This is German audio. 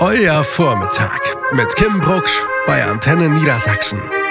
Euer Vormittag mit Kim Brucksch bei Antenne Niedersachsen.